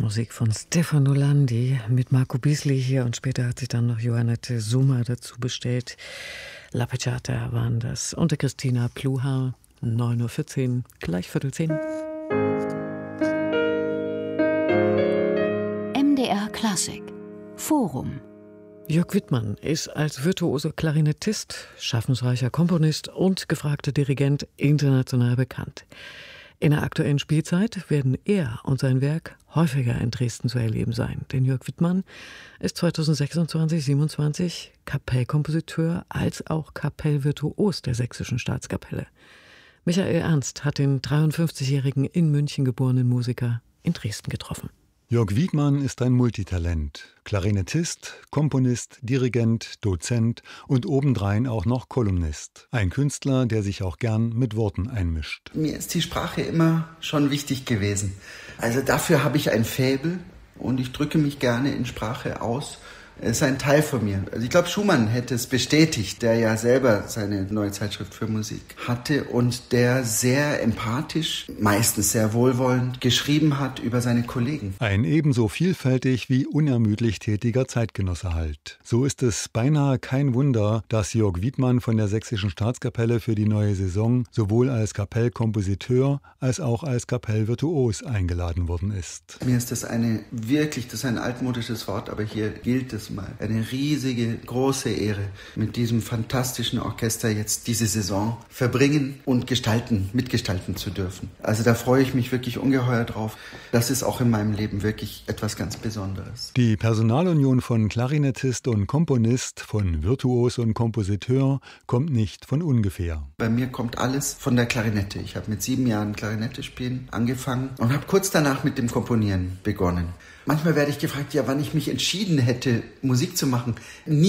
Musik von Stefano Landi mit Marco Bisli hier und später hat sich dann noch Joannette Summer dazu bestellt. La Pecciata waren das und der Christina Pluhar. 9.14 Uhr, gleich 9:45. MDR Klassik Forum. Jörg Wittmann ist als virtuoser Klarinettist, schaffensreicher Komponist und gefragter Dirigent international bekannt. In der aktuellen Spielzeit werden er und sein Werk häufiger in Dresden zu erleben sein. Denn Jörg Wittmann ist 2026/27 Kapellkompositeur als auch Kapellvirtuos der Sächsischen Staatskapelle. Michael Ernst hat den 53-jährigen in München geborenen Musiker in Dresden getroffen. Jörg Wittmann ist ein Multitalent. Klarinettist, Komponist, Dirigent, Dozent und obendrein auch noch Kolumnist. Ein Künstler, der sich auch gern mit Worten einmischt. Mir ist die Sprache immer schon wichtig gewesen. Also dafür habe ich ein Faible und ich drücke mich gerne in Sprache aus. Es ist ein Teil von mir. Also ich glaube, Schumann hätte es bestätigt, der ja selber seine neue Zeitschrift für Musik hatte und der sehr empathisch, meistens sehr wohlwollend geschrieben hat über seine Kollegen. Ein ebenso vielfältig wie unermüdlich tätiger Zeitgenosse halt. So ist es beinahe kein Wunder, dass Jörg Wittmann von der Sächsischen Staatskapelle für die neue Saison sowohl als Kapellkompositeur als auch als Kapellvirtuos eingeladen worden ist. Mir ist das ist ein altmodisches Wort, aber hier gilt es mal. Eine riesige, große Ehre, mit diesem fantastischen Orchester jetzt diese Saison verbringen und mitgestalten zu dürfen. Also da freue ich mich wirklich ungeheuer drauf. Das ist auch in meinem Leben wirklich etwas ganz Besonderes. Die Personalunion von Klarinettist und Komponist, von Virtuos und Kompositeur kommt nicht von ungefähr. Bei mir kommt alles von der Klarinette. Ich habe mit 7 Jahren Klarinette spielen angefangen und habe kurz danach mit dem Komponieren begonnen. Manchmal werde ich gefragt, wann ich mich entschieden hätte, Musik zu machen. Nie